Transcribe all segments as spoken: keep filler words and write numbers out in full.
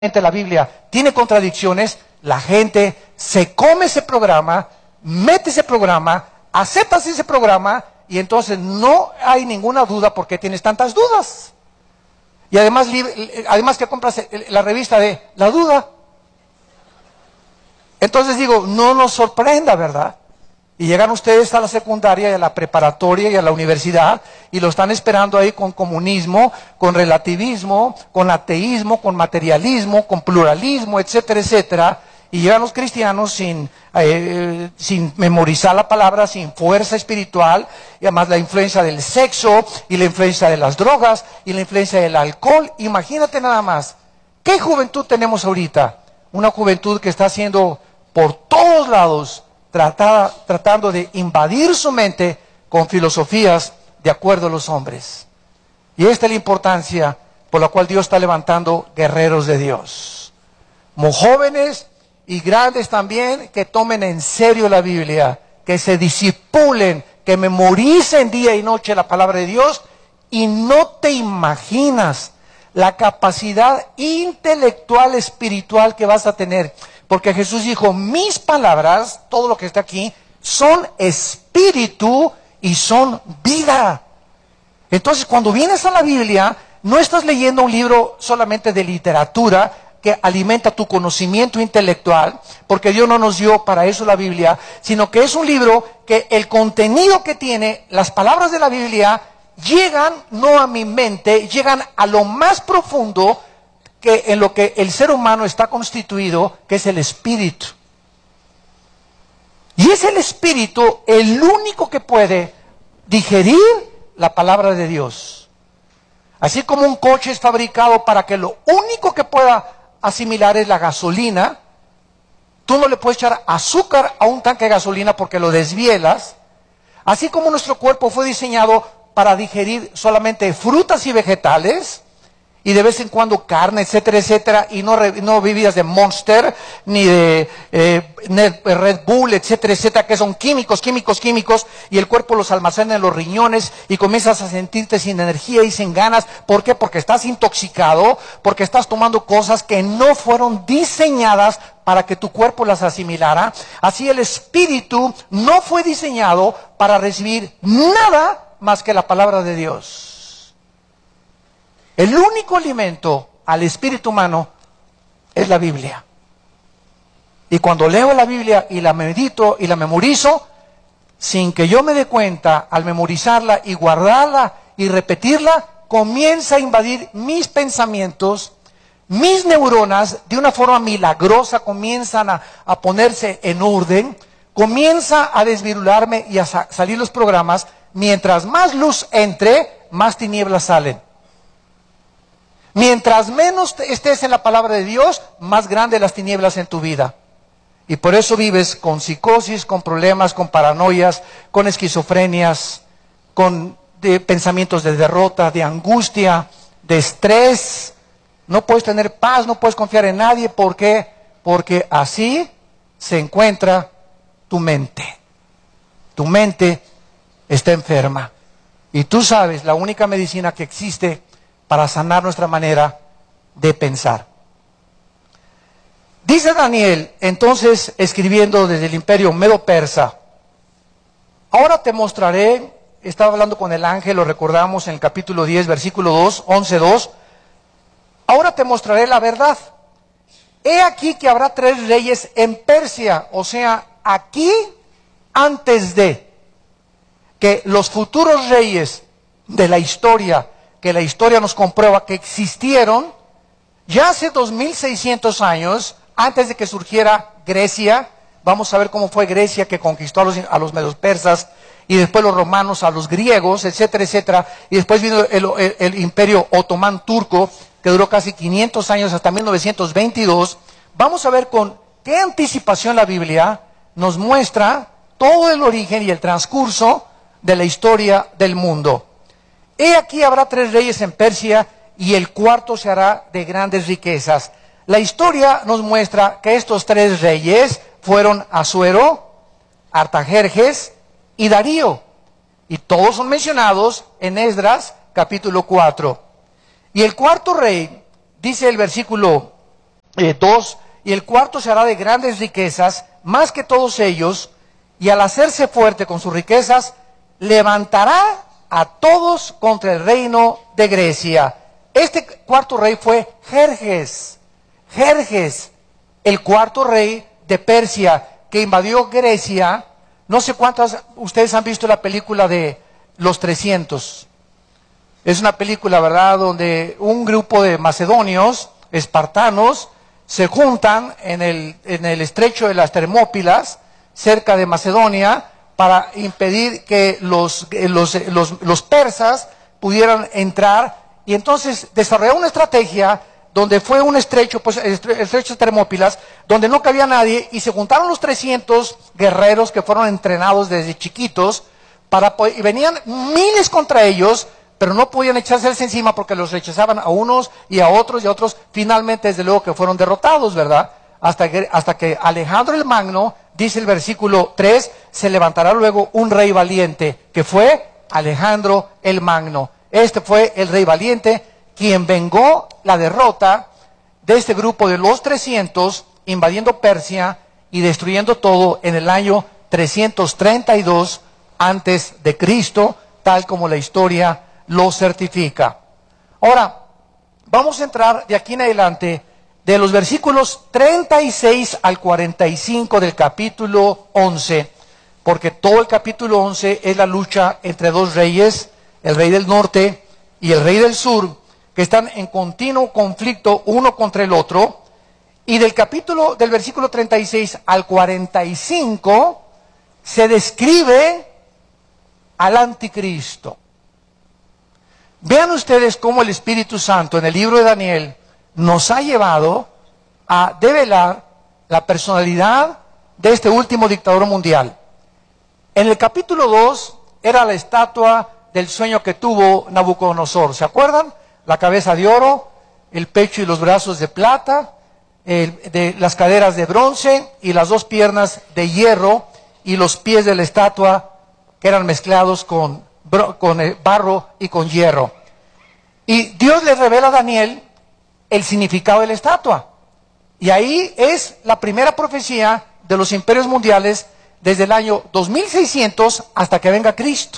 la Biblia tiene contradicciones, la gente se come ese programa, mete ese programa, aceptas ese programa y entonces no hay ninguna duda porque tienes tantas dudas. Y además, además que compras la revista de La Duda. Entonces digo, no nos sorprenda, ¿verdad? Y llegan ustedes a la secundaria y a la preparatoria y a la universidad y lo están esperando ahí con comunismo, con relativismo, con ateísmo, con materialismo, con pluralismo, etcétera, etcétera. Y llegan los cristianos sin, eh, sin memorizar la palabra, sin fuerza espiritual, y además la influencia del sexo, y la influencia de las drogas, y la influencia del alcohol. Imagínate nada más, ¿qué juventud tenemos ahorita? Una juventud que está siendo por todos lados tratada, tratando de invadir su mente con filosofías de acuerdo a los hombres. Y esta es la importancia por la cual Dios está levantando guerreros de Dios. Muy jóvenes y grandes también, que tomen en serio la Biblia, que se disipulen, que memoricen día y noche la palabra de Dios, y no te imaginas la capacidad intelectual, espiritual que vas a tener. Porque Jesús dijo, mis palabras, todo lo que está aquí, son espíritu y son vida. Entonces, cuando vienes a la Biblia, no estás leyendo un libro solamente de literatura que alimenta tu conocimiento intelectual, porque Dios no nos dio para eso la Biblia, sino que es un libro que el contenido que tiene, las palabras de la Biblia, llegan no a mi mente, llegan a lo más profundo que en lo que el ser humano está constituido, que es el espíritu. Y es el espíritu el único que puede digerir la palabra de Dios. Así como un coche es fabricado para que lo único que pueda asimilar es la gasolina, tú no le puedes echar azúcar a un tanque de gasolina porque lo desvielas. Así como nuestro cuerpo fue diseñado para digerir solamente frutas y vegetales, y de vez en cuando carne, etcétera, etcétera, y no, no bebidas de Monster, ni de eh, Red Bull, etcétera, etcétera, que son químicos, químicos, químicos, y el cuerpo los almacena en los riñones, y comienzas a sentirte sin energía y sin ganas. ¿Por qué? Porque estás intoxicado, porque estás tomando cosas que no fueron diseñadas para que tu cuerpo las asimilara. Así el espíritu no fue diseñado para recibir nada más que la palabra de Dios. El único alimento al espíritu humano es la Biblia. Y cuando leo la Biblia y la medito y la memorizo, sin que yo me dé cuenta, al memorizarla y guardarla y repetirla, comienza a invadir mis pensamientos, mis neuronas, de una forma milagrosa comienzan a, a ponerse en orden, comienza a desvirularme y a sa- salir los programas. Mientras más luz entre, más tinieblas salen. Mientras menos estés en la palabra de Dios, más grandes las tinieblas en tu vida. Y por eso vives con psicosis, con problemas, con paranoias, con esquizofrenias, con de pensamientos de derrota, de angustia, de estrés. No puedes tener paz, no puedes confiar en nadie. ¿Por qué? Porque así se encuentra tu mente. Tu mente está enferma. Y tú sabes, la única medicina que existe para sanar nuestra manera de pensar. Dice Daniel, entonces, escribiendo desde el imperio medo-persa, ahora te mostraré, estaba hablando con el ángel, lo recordamos en el capítulo diez, versículo dos, once, dos, ahora te mostraré la verdad. He aquí que habrá tres reyes en Persia, o sea, aquí, antes de que los futuros reyes de la historia, que la historia nos comprueba que existieron, ya hace dos mil seiscientos años, antes de que surgiera Grecia. Vamos a ver cómo fue Grecia que conquistó a los, a los medos persas, y después los romanos a los griegos, etcétera, etcétera, y después vino el, el, el imperio otomán turco, que duró casi quinientos años, hasta mil novecientos veintidós. Vamos a ver con qué anticipación la Biblia nos muestra todo el origen y el transcurso de la historia del mundo. He aquí habrá tres reyes en Persia, y el cuarto se hará de grandes riquezas. La historia nos muestra que estos tres reyes fueron Asuero, Artajerjes y Darío. Y todos son mencionados en Esdras capítulo cuatro. Y el cuarto rey, dice el versículo eh, dos, y el cuarto se hará de grandes riquezas, más que todos ellos, y al hacerse fuerte con sus riquezas, levantará a todos contra el reino de Grecia. Este cuarto rey fue Jerjes, Jerjes, el cuarto rey de Persia, que invadió Grecia. No sé cuántas, ustedes han visto la película de Los trescientos. Es una película, ¿verdad?, donde un grupo de macedonios, espartanos, se juntan en el, en el estrecho de las Termópilas, cerca de Macedonia, para impedir que los, los, los, los persas pudieran entrar, y entonces desarrollaron una estrategia donde fue un estrecho, pues el estrecho de Termópilas, donde no cabía nadie, y se juntaron los trescientos guerreros que fueron entrenados desde chiquitos, para, y venían miles contra ellos, pero no podían echarse encima porque los rechazaban a unos y a otros y a otros. Finalmente, desde luego que fueron derrotados, ¿verdad? Hasta que, hasta que Alejandro el Magno, dice el versículo tres, se levantará luego un rey valiente, que fue Alejandro el Magno. Este fue el rey valiente, quien vengó la derrota de este grupo de los trescientos, invadiendo Persia y destruyendo todo en el año trescientos treinta y dos antes de Cristo, tal como la historia lo certifica. Ahora, vamos a entrar de aquí en adelante, de los versículos treinta y seis al cuarenta y cinco del capítulo once, porque todo el capítulo once es la lucha entre dos reyes, el rey del norte y el rey del sur, que están en continuo conflicto uno contra el otro. Y del capítulo, del versículo treinta y seis al cuarenta y cinco, se describe al anticristo. Vean ustedes cómo el Espíritu Santo en el libro de Daniel nos ha llevado a develar la personalidad de este último dictador mundial. En el capítulo dos era la estatua del sueño que tuvo Nabucodonosor. ¿Se acuerdan? La cabeza de oro, el pecho y los brazos de plata, el, de, las caderas de bronce y las dos piernas de hierro, y los pies de la estatua que eran mezclados con, con barro y con hierro. Y Dios le revela a Daniel el significado de la estatua. Y ahí es la primera profecía de los imperios mundiales desde el año dos mil seiscientos hasta que venga Cristo.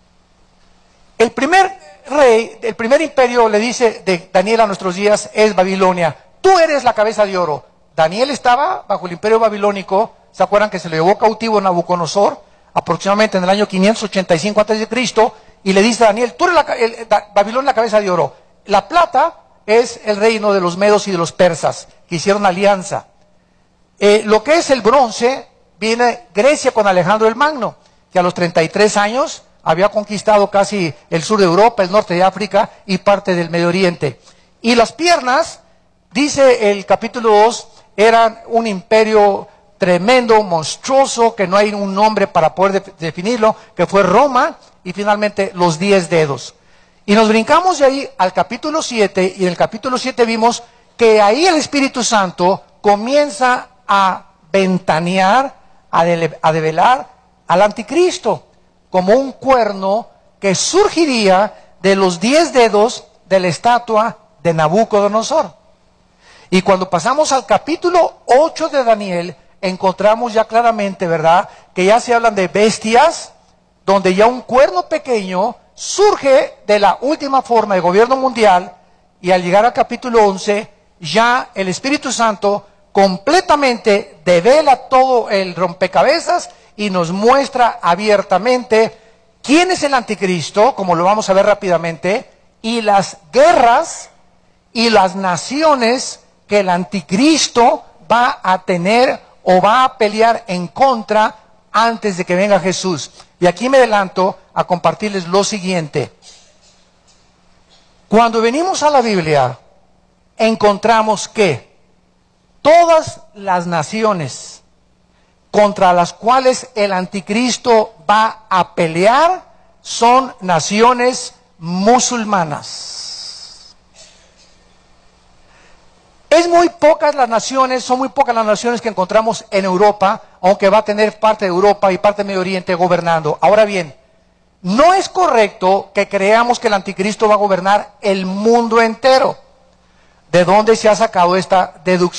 El primer rey, el primer imperio, le dice de Daniel a nuestros días, es Babilonia. Tú eres la cabeza de oro. Daniel estaba bajo el imperio babilónico. ¿Se acuerdan que se le llevó cautivo Nabucodonosor? Aproximadamente en el año quinientos ochenta y cinco antes de Cristo, y le dice a Daniel, tú eres la, el, da, Babilonia la cabeza de oro. La plata es el reino de los medos y de los persas, que hicieron alianza. Eh, lo que es el bronce, viene Grecia con Alejandro el Magno, que a los treinta y tres años había conquistado casi el sur de Europa, el norte de África y parte del Medio Oriente. Y las piernas, dice el capítulo dos, eran un imperio tremendo, monstruoso, que no hay un nombre para poder de, definirlo, que fue Roma, y finalmente los diez dedos. Y nos brincamos de ahí al capítulo siete, y en el capítulo siete vimos que ahí el Espíritu Santo comienza a ventanear, a, de, a develar al anticristo, como un cuerno que surgiría de los diez dedos de la estatua de Nabucodonosor. Y cuando pasamos al capítulo ocho de Daniel, encontramos ya claramente, ¿verdad?, que ya se hablan de bestias, donde ya un cuerno pequeño surge de la última forma de gobierno mundial, y al llegar al capítulo once, ya el Espíritu Santo completamente devela todo el rompecabezas y nos muestra abiertamente quién es el anticristo, como lo vamos a ver rápidamente, y las guerras y las naciones que el anticristo va a tener o va a pelear en contra antes de que venga Jesús. Y aquí me adelanto a compartirles lo siguiente. Cuando venimos a la Biblia, encontramos que todas las naciones contra las cuales el anticristo va a pelear son naciones musulmanas. Es muy pocas las naciones, son muy pocas las naciones que encontramos en Europa, aunque va a tener parte de Europa y parte del Medio Oriente gobernando. Ahora bien, no es correcto que creamos que el anticristo va a gobernar el mundo entero. ¿De dónde se ha sacado esta deducción?